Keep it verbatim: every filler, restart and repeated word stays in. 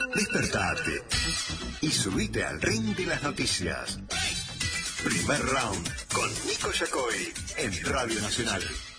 Despertate y subite al ring de las noticias. Primer round con Nico Yacoy en Radio Nacional.